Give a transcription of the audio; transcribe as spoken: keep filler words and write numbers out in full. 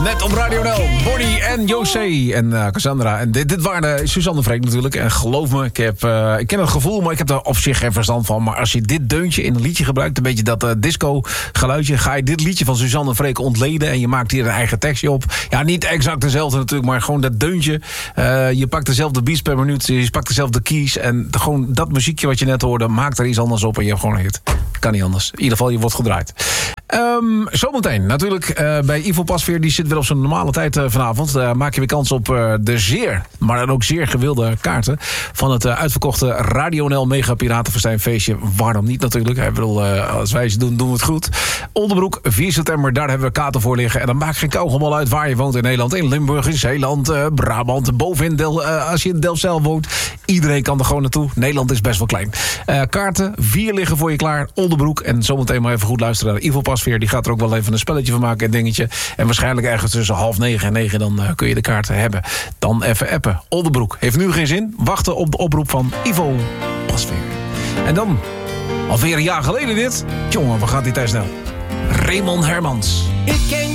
Net op Radio N L, Bonnie en José en uh, Cassandra. En dit, dit waren Suzanne Freek natuurlijk. En geloof me, ik, heb, uh, ik ken het gevoel, maar ik heb er op zich geen verstand van. Maar als je dit deuntje in een liedje gebruikt, een beetje dat uh, disco geluidje, ga je dit liedje van Suzanne Freek ontleden en je maakt hier een eigen tekstje op. Ja, niet exact dezelfde natuurlijk, maar gewoon dat deuntje. Uh, je pakt dezelfde beats per minuut, je pakt dezelfde keys. En gewoon dat muziekje wat je net hoorde, maakt er iets anders op en je hebt gewoon een hit. Kan niet anders. In ieder geval, je wordt gedraaid. Um, zometeen natuurlijk uh, bij Ivo Pasveer. Die zit weer op zijn normale tijd uh, vanavond. Uh, maak je weer kans op uh, de zeer, maar dan ook zeer gewilde kaarten van het uh, uitverkochte Radio N L Mega Piratenfestijn feestje. Waarom niet natuurlijk? Ik bedoel, uh, als wij ze doen, doen we het goed. Oldenbroek, vier september, daar hebben we kaarten voor liggen. En dan maakt geen kauwgom uit waar je woont in Nederland. In Limburg, in Zeeland, uh, Brabant, bovenin Del, uh, als je in Delfzijl woont. Iedereen kan er gewoon naartoe. Nederland is best wel klein. Uh, kaarten, vier liggen voor je klaar. Oldenbroek. En zometeen maar even goed luisteren naar Ivo Pasveer. Die gaat er ook wel even een spelletje van maken en dingetje. En waarschijnlijk ergens tussen half negen en negen... dan uh, kun je de kaarten hebben. Dan even appen. Oldenbroek. Heeft nu geen zin. Wachten op de oproep van Ivo Pasveer. En dan, alweer een jaar geleden dit. Jongen, wat gaat die tijd snel. Raymond Hermans. Ik ken